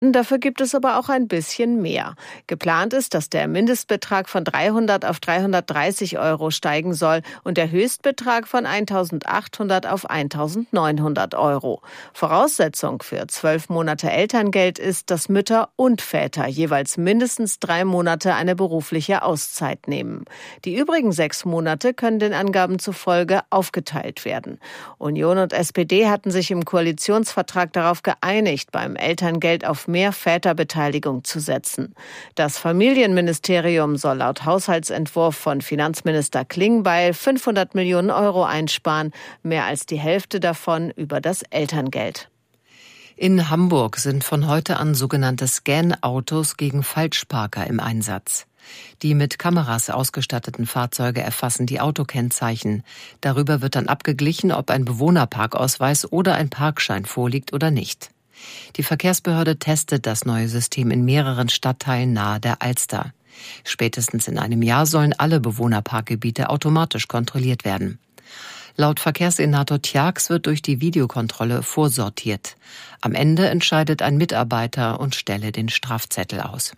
Dafür gibt es aber auch ein bisschen mehr. Geplant ist, dass der Mindestbetrag von 300 auf 330 € steigen soll und der Höchstbetrag von 1.800 auf 1.900 €. Voraussetzung für 12 Monate Elterngeld ist, dass Mütter und Väter jeweils mindestens 3 Monate eine berufliche Auszeit nehmen. Die übrigen 6 Monate können den Angaben zufolge aufgeteilt werden. Union und SPD hatten sich im Koalitionsvertrag darauf geeinigt, beim Elterngeld auf mehr Väterbeteiligung zu setzen. Das Familienministerium soll laut Haushaltsentwurf von Finanzminister Klingbeil 500 Millionen € einsparen, mehr als die Hälfte davon über das Elterngeld. In Hamburg sind von heute an sogenannte Scan-Autos gegen Falschparker im Einsatz. Die mit Kameras ausgestatteten Fahrzeuge erfassen die Autokennzeichen. Darüber wird dann abgeglichen, ob ein Bewohnerparkausweis oder ein Parkschein vorliegt oder nicht. Die Verkehrsbehörde testet das neue System in mehreren Stadtteilen nahe der Alster. Spätestens in einem Jahr sollen alle Bewohnerparkgebiete automatisch kontrolliert werden. Laut Verkehrssenator Tjax wird durch die Videokontrolle vorsortiert. Am Ende entscheidet ein Mitarbeiter und stelle den Strafzettel aus.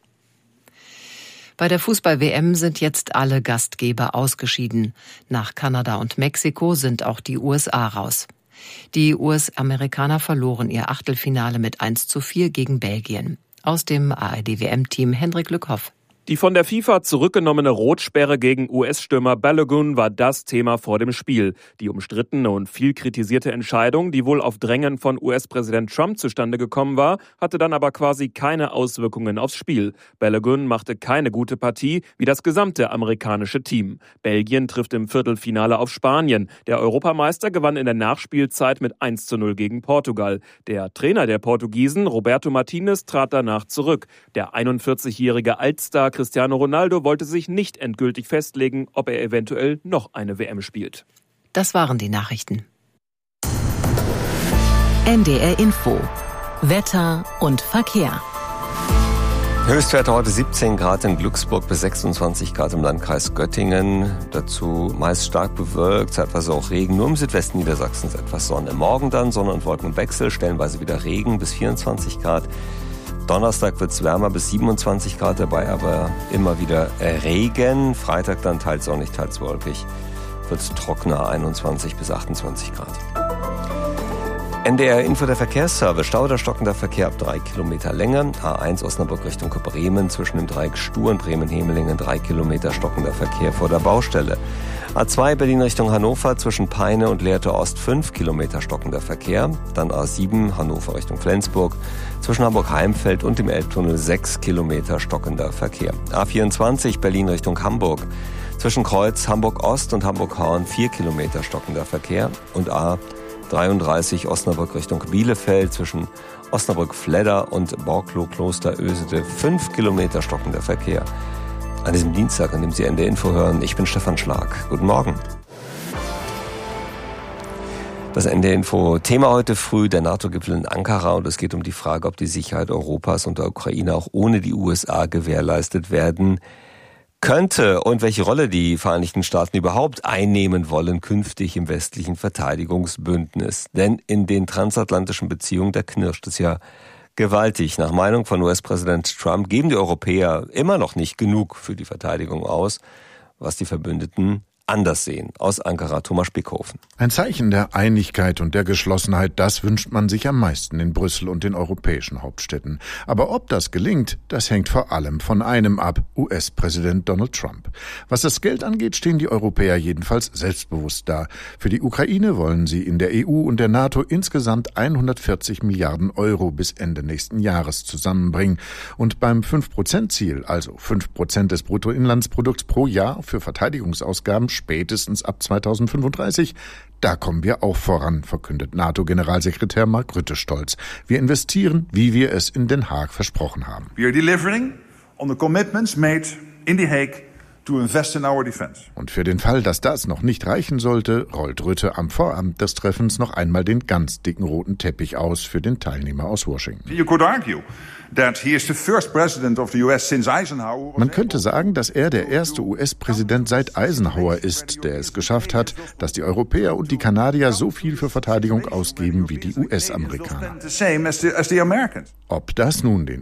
Bei der Fußball-WM sind jetzt alle Gastgeber ausgeschieden. Nach Kanada und Mexiko sind auch die USA raus. Die US-Amerikaner verloren ihr Achtelfinale mit 1:4 gegen Belgien. Aus dem ARD-WM-Team Hendrik Lückhoff. Die von der FIFA zurückgenommene Rotsperre gegen US-Stürmer Balogun war das Thema vor dem Spiel. Die umstrittene und viel kritisierte Entscheidung, die wohl auf Drängen von US-Präsident Trump zustande gekommen war, hatte dann aber quasi keine Auswirkungen aufs Spiel. Balogun machte keine gute Partie, wie das gesamte amerikanische Team. Belgien trifft im Viertelfinale auf Spanien. Der Europameister gewann in der Nachspielzeit mit 1:0 gegen Portugal. Der Trainer der Portugiesen, Roberto Martinez, trat danach zurück. Der 41-jährige Altstar Cristiano Ronaldo wollte sich nicht endgültig festlegen, ob er eventuell noch eine WM spielt. Das waren die Nachrichten. NDR Info. Wetter und Verkehr. Höchstwerte heute 17 Grad in Glücksburg bis 26 Grad im Landkreis Göttingen. Dazu meist stark bewölkt, zeitweise auch Regen. Nur im Südwesten Niedersachsens etwas Sonne. Morgen dann Sonne und Wolkenwechsel, stellenweise wieder Regen bis 24 Grad. Donnerstag wird es wärmer bis 27 Grad, dabei aber immer wieder Regen. Freitag dann teils sonnig, teils wolkig. Wird trockener, 21 bis 28 Grad. NDR Info, der Verkehrsservice. Stau oder stockender Verkehr ab 3 Kilometer Länge. A1 Osnabrück Richtung Bremen zwischen dem Dreieck Stuhr und Bremen-Hemelingen 3 Kilometer stockender Verkehr vor der Baustelle. A2 Berlin Richtung Hannover zwischen Peine und Lehrte Ost 5 Kilometer stockender Verkehr. Dann A7 Hannover Richtung Flensburg zwischen Hamburg-Heimfeld und dem Elbtunnel 6 Kilometer stockender Verkehr. A24 Berlin Richtung Hamburg zwischen Kreuz Hamburg-Ost und Hamburg-Horn 4 Kilometer stockender Verkehr. Und A33 Osnabrück Richtung Bielefeld zwischen Osnabrück-Fledder und Borklow-Kloster-Ösede 5 Kilometer stockender Verkehr. An diesem Dienstag, an dem Sie NDR Info hören, ich bin Stefan Schlag. Guten Morgen. Das NDR Info Thema heute früh, der NATO-Gipfel in Ankara, und es geht um die Frage, ob die Sicherheit Europas und der Ukraine auch ohne die USA gewährleistet werden könnte und welche Rolle die Vereinigten Staaten überhaupt einnehmen wollen künftig im westlichen Verteidigungsbündnis. Denn in den transatlantischen Beziehungen, da knirscht es ja gewaltig. Nach Meinung von US-Präsident Trump geben die Europäer immer noch nicht genug für die Verteidigung aus, was die Verbündeten anders sehen. Aus Ankara, Thomas Spickhofen. Ein Zeichen der Einigkeit und der Geschlossenheit, das wünscht man sich am meisten in Brüssel und den europäischen Hauptstädten. Aber ob das gelingt, das hängt vor allem von einem ab, US-Präsident Donald Trump. Was das Geld angeht, stehen die Europäer jedenfalls selbstbewusst da. Für die Ukraine wollen sie in der EU und der NATO insgesamt 140 Milliarden Euro bis Ende nächsten Jahres zusammenbringen. Und beim 5%-Ziel, also 5% des Bruttoinlandsprodukts pro Jahr für Verteidigungsausgaben, spätestens ab 2035. Da kommen wir auch voran, verkündet NATO-Generalsekretär Mark Rutte stolz. Wir investieren, wie wir es in Den Haag versprochen haben. We are delivering on the commitments made in The Hague Und für den Fall, dass das noch nicht reichen sollte, rollt Rutte am Vorabend des Treffens noch einmal den ganz dicken roten Teppich aus für den Teilnehmer aus Washington. Man könnte sagen, dass er der erste US-Präsident seit Eisenhower ist, der es geschafft hat, dass die Europäer und die Kanadier so viel für Verteidigung ausgeben wie die US-Amerikaner. Ob das nun den